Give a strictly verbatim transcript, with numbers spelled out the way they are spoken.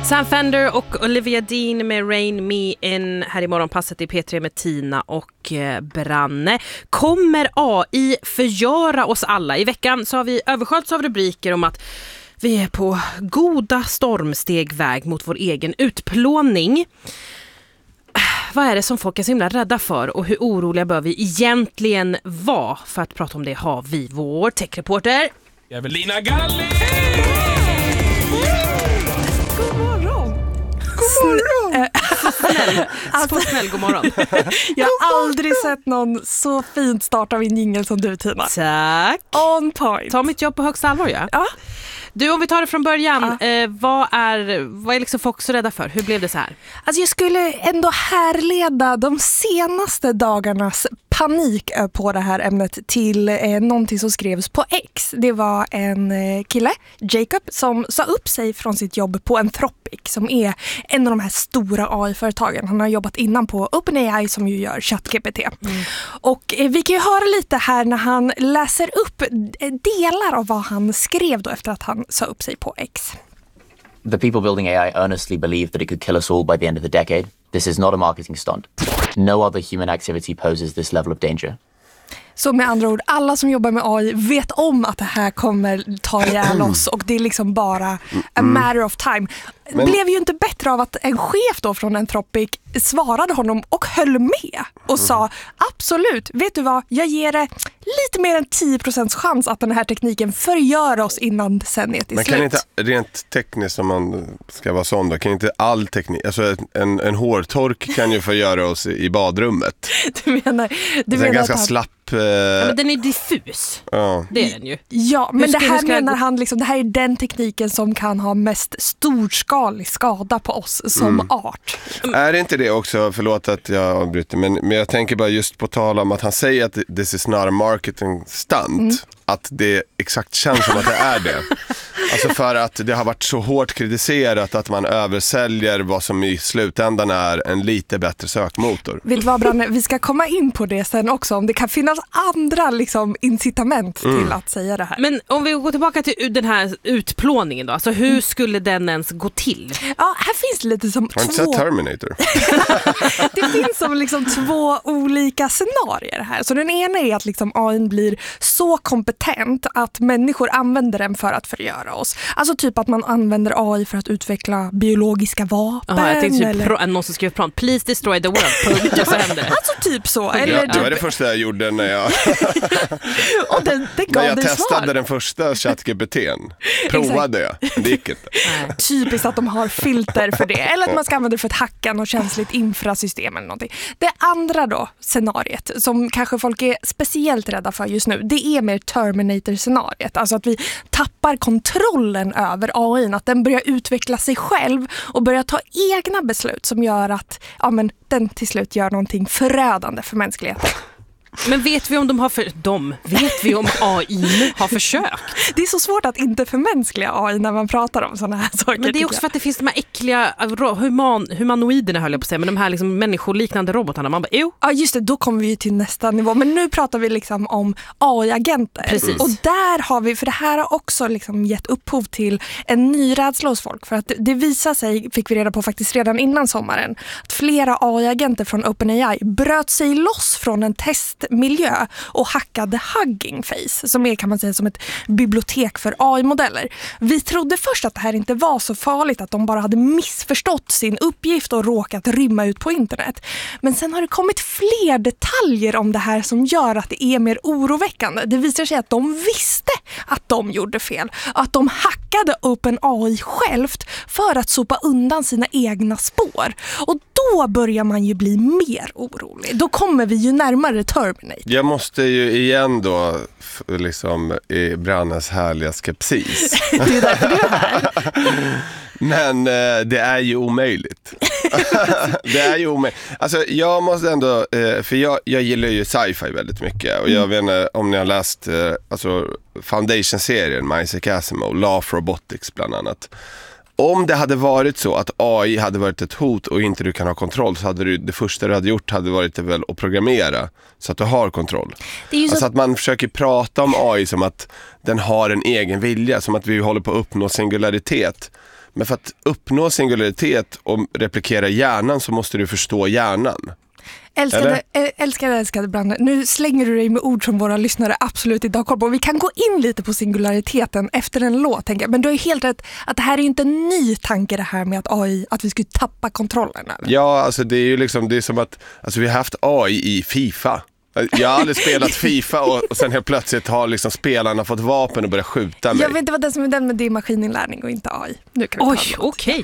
Sam Fender och Olivia Dean med Rain Me In här i morgonpasset i P tre med Tina och Branne. Kommer A I förgöra oss alla? I veckan så har vi översköljts av rubriker om att vi är på goda stormsteg väg mot vår egen utplåning. Vad är det som folk är så himla rädda för och hur oroliga bör vi egentligen vara? För att prata om det har vi vår techreporter Evelina Galli! God morgon! God morgon! Så snäll, så snäll, god morgon. Jag har aldrig sett någon så fint start av en jingle som du, Tina. Tack. On point. Ta mitt jobb på högsta allvar, ja. Ja. Du, om vi tar det från början, Ja. eh, vad är, vad är liksom folk så rädda för? Hur blev det så här? Alltså jag skulle ändå härleda de senaste dagarnas panik på det här ämnet till eh, någonting som skrevs på X. Det var en eh, kille, Jacob, som sa upp sig från sitt jobb på Anthropic, som är en av de här stora A I-företagen. Han har jobbat innan på OpenAI som ju gör ChatGPT. Mm. Och eh, vi kan ju höra lite här när han läser upp delar av vad han skrev då efter att han sa upp sig på X. The people building A I earnestly believe that it could kill us all by the end of the decade. This is not a marketing stunt. No other human activity poses this level of danger. Så med andra ord, alla som jobbar med A I vet om att det här kommer ta ihjäl oss och det är liksom bara a matter of time. Men... blev ju inte bättre av att en chef då från Anthropic svarade honom och höll med och sa absolut, vet du vad, jag ger det lite mer än tio procent chans att den här tekniken förgör oss innan sen är till Men slut. kan inte rent tekniskt, om man ska vara sån då, kan inte all teknik, alltså en, en hårtork kan ju förgöra oss i badrummet. Du menar, du det är menar ganska att han... slapp... Eh... Ja, men den är diffus. Ja. Det är den ju. Ja, men det ska- här ska- menar han liksom, det här är den tekniken som kan ha mest storskalig skada på oss som Mm. art. Är det inte det också, förlåt att jag avbryter, men, men jag tänker bara just på tal om att han säger att this is not a marketing stunt, mm. att det exakt känns som att det är det. Alltså för att det har varit så hårt kritiserat att man översäljer vad som i slutändan är en lite bättre sökmotor. Vet du vad, Branne? Vi ska komma in på det sen också, om det kan finnas andra liksom, incitament Mm. till att säga det här. Men om vi går tillbaka till den här utplåningen då, alltså hur skulle den ens gå till? Ja, här finns det lite som Har du inte två... sett Terminator? Det finns som liksom två olika scenarier här. Så den ena är att liksom A I blir så kompetent att människor använder den för att förgöra oss. Alltså typ att man använder A I för att utveckla biologiska vapen. Aha, jag tänkte typ eller... pro- någon som skrev prompt, please destroy the world, punkt, och så händer det. Alltså typ så. Eller Ja, det var typ... det första jag gjorde när jag, Och den, den gav när jag dig testade svar. den första ChatGPT:n. Provade jag, det gick inte. Typiskt att de har filter för det. Eller att man ska använda det för att hacka något känsligt infrasystem eller någonting. Det andra då, scenariet, som kanske folk är speciellt rädda för just nu, det är mer Terminator-scenariet. Alltså att vi tappar kontrollen över A I, att den börjar utveckla sig själv och börjar ta egna beslut som gör att ja, men, den till slut gör någonting förödande för mänskligheten. Men vet vi om de har för... de, vet vi om A I har försökt? Det är så svårt att inte förmänskliga A I när man pratar om sådana här saker. Men det är också för att det finns de här äckliga human, humanoiderna, höll jag på att säga, men de här liksom människoliknande robotarna. Man bara, jo. Ja just det, då kommer vi ju till nästa nivå. Men nu pratar vi liksom om A I-agenter. Precis. Och där har vi, för det här har också liksom gett upphov till en ny rädsla hos folk. För att det visar sig, fick vi reda på faktiskt redan innan sommaren, att flera A I-agenter från OpenAI bröt sig loss från en testmiljö och hackade Hugging Face, som är kan man säga som ett bibliotek för A I-modeller. Vi trodde först att det här inte var så farligt, att de bara hade missförstått sin uppgift och råkat rymma ut på internet. Men sen har det kommit fler detaljer om det här som gör att det är mer oroväckande. Det visar sig att de visste att de gjorde fel. Att de hackade OpenAI självt för att sopa undan sina egna spår. Och då börjar man ju bli mer orolig. Då kommer vi ju närmare Terminator. Jag måste ju igen då f- liksom i Brannes härliga skepsis. Det är därför du är här. Men eh, det är ju omöjligt. Det är ju omöjligt. Alltså jag måste ändå, eh, för jag, jag gillar ju sci-fi väldigt mycket. Och jag mm. vet inte om ni har läst eh, alltså Foundation-serien med Isaac Asimov, Law of Robotics bland annat. Om det hade varit så att A I hade varit ett hot och inte du kan ha kontroll, så hade du, det första du hade gjort hade varit det väl att programmera så att du har kontroll. Det är ju så... Alltså att man försöker prata om A I som att den har en egen vilja, som att vi håller på att uppnå singularitet. Men för att uppnå singularitet och replikera hjärnan så måste du förstå hjärnan. Älskade, älskade, älskade Branne. Nu slänger du dig med ord som våra lyssnare absolut inte har koll på. Vi kan gå in lite på singulariteten efter en låt, tänker jag. Men du har ju helt rätt att det här är inte en ny tanke, det här med att A I, att vi skulle tappa kontrollen. Eller? Ja, alltså det är ju liksom, det är som att alltså vi har haft A I i FIFA. Jag har aldrig spelat FIFA och, och sen helt plötsligt har liksom spelarna fått vapen och börjat skjuta mig. Jag vet inte vad det som är den med det är maskininlärning och inte A I. Nu kan vi Oj, okej.